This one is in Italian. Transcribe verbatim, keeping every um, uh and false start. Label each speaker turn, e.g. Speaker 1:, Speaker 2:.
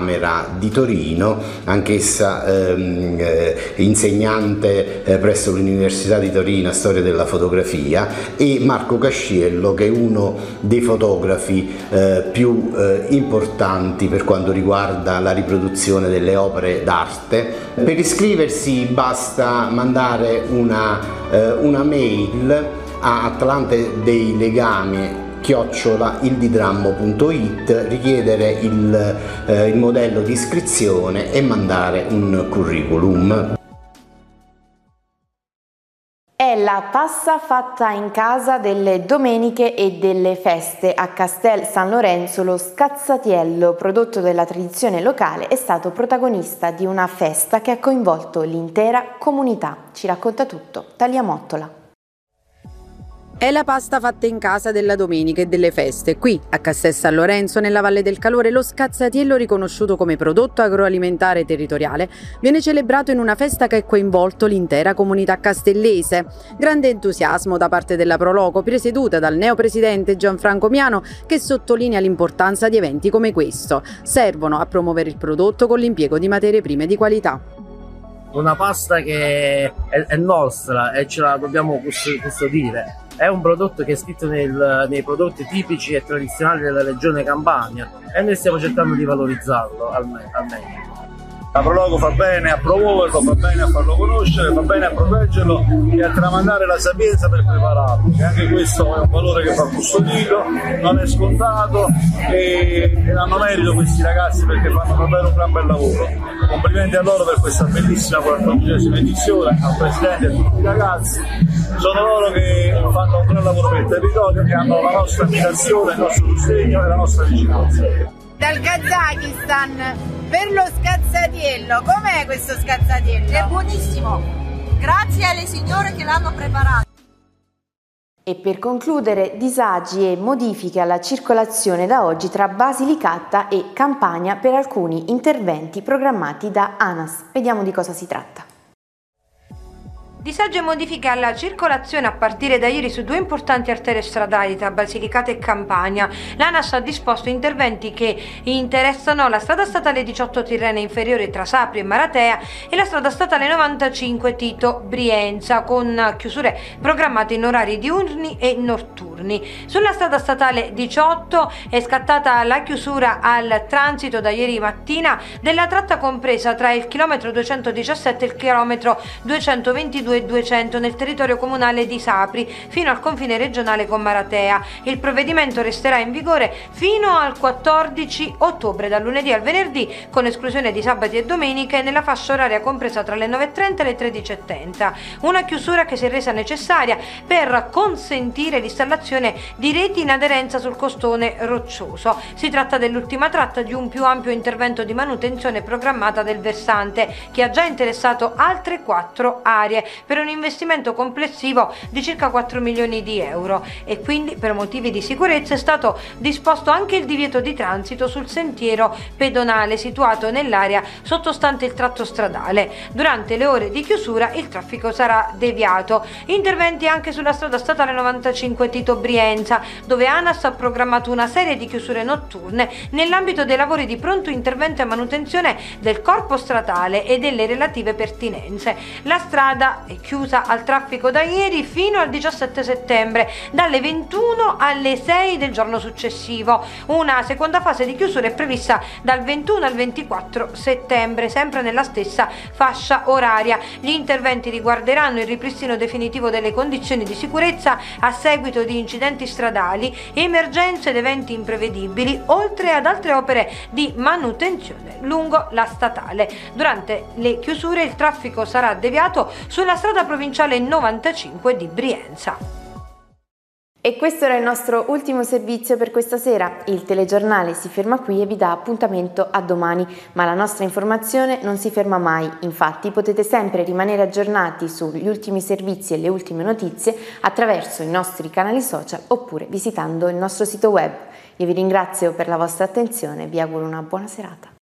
Speaker 1: Camera di Torino, anch'essa ehm, eh, insegnante eh, presso l'Università di Torino a storia della fotografia, e Marco Casciello, che è uno dei fotografi eh, più eh, importanti per quanto riguarda la riproduzione delle opere d'arte. Per iscriversi basta mandare una, eh, una mail a Atlante dei Legami chiocciola ildidrammo punto it, richiedere il, eh, il modello di iscrizione e mandare un curriculum.
Speaker 2: È la pasta fatta in casa delle domeniche e delle feste. A Castel San Lorenzo lo scazzatiello, prodotto della tradizione locale, è stato protagonista di una festa che ha coinvolto l'intera comunità. Ci racconta tutto Talia Mottola.
Speaker 3: È la pasta fatta in casa della domenica e delle feste. Qui, a Castel San Lorenzo, nella Valle del Calore, lo scazzatiello, riconosciuto come prodotto agroalimentare territoriale, viene celebrato in una festa che ha coinvolto l'intera comunità castellese. Grande entusiasmo da parte della Proloco, presieduta dal neopresidente Gianfranco Miano, che sottolinea l'importanza di eventi come questo. Servono a promuovere il prodotto con l'impiego di materie prime di qualità.
Speaker 4: Una pasta che è, è nostra e ce la dobbiamo custodire. È un prodotto che è scritto nel, nei prodotti tipici e tradizionali della regione Campania e noi stiamo cercando di valorizzarlo al, me al meglio.
Speaker 5: La Proloco fa bene a promuoverlo, fa bene a farlo conoscere, fa bene a proteggerlo e a tramandare la sapienza per prepararlo. E anche questo è un valore che va custodito, non è scontato e, e hanno merito questi ragazzi perché fanno davvero un gran bel lavoro. Complimenti a loro per questa bellissima quattordicesima edizione, al Presidente e a tutti i ragazzi. Sono loro che fanno un gran lavoro per il territorio, che hanno la nostra ammirazione, il nostro sostegno e la nostra vicinanza.
Speaker 6: Dal Kazakistan per lo scazzatiello. Com'è questo scazzatiello?
Speaker 7: È buonissimo, grazie alle signore che l'hanno preparato.
Speaker 2: E per concludere, disagi e modifiche alla circolazione da oggi tra Basilicata e Campania per alcuni interventi programmati da ANAS. Vediamo di cosa si tratta.
Speaker 8: Disagi e modifiche alla circolazione a partire da ieri su due importanti arterie stradali tra Basilicata e Campania. L'ANAS ha disposto interventi che interessano la strada statale diciotto Tirrene inferiore tra Sapri e Maratea e la strada statale novantacinque Tito Brienza, con chiusure programmate in orari diurni e notturni. Sulla strada statale diciotto è scattata la chiusura al transito da ieri mattina della tratta compresa tra il chilometro duecentodiciassette e il chilometro duecentoventidue e duecento nel territorio comunale di Sapri fino al confine regionale con Maratea. Il provvedimento resterà in vigore fino al quattordici ottobre, dal lunedì al venerdì, con esclusione di sabati e domeniche, nella fascia oraria compresa tra le nove e trenta e le tredici e trenta. Una chiusura che si è resa necessaria per consentire l'installazione di reti in aderenza sul costone roccioso. Si tratta dell'ultima tratta di un più ampio intervento di manutenzione programmata del versante, che ha già interessato altre quattro aree, per un investimento complessivo di circa quattro milioni di euro, e quindi per motivi di sicurezza è stato disposto anche il divieto di transito sul sentiero pedonale situato nell'area sottostante il tratto stradale. Durante le ore di chiusura il traffico sarà deviato. Interventi anche sulla strada statale novantacinque Tito Brienza, dove ANAS ha programmato una serie di chiusure notturne nell'ambito dei lavori di pronto intervento e manutenzione del corpo stradale e delle relative pertinenze. La strada è chiusa al traffico da ieri fino al diciassette settembre, dalle ventuno alle sei del giorno successivo. Una seconda fase di chiusura è prevista dal ventuno al ventiquattro settembre, sempre nella stessa fascia oraria. Gli interventi riguarderanno il ripristino definitivo delle condizioni di sicurezza a seguito di incidenti stradali, emergenze ed eventi imprevedibili, oltre ad altre opere di manutenzione lungo la statale. Durante le chiusure il traffico sarà deviato sulla strada provinciale novantacinque di Brienza.
Speaker 2: E questo era il nostro ultimo servizio per questa sera. Il telegiornale si ferma qui e vi dà appuntamento a domani, ma la nostra informazione non si ferma mai. Infatti potete sempre rimanere aggiornati sugli ultimi servizi e le ultime notizie attraverso i nostri canali social oppure visitando il nostro sito web. Io vi ringrazio per la vostra attenzione e vi auguro una buona serata.